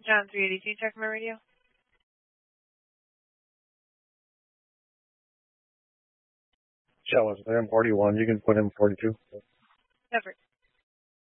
John 382, check my radio. Shell is there, 41. You can put in 42. Never.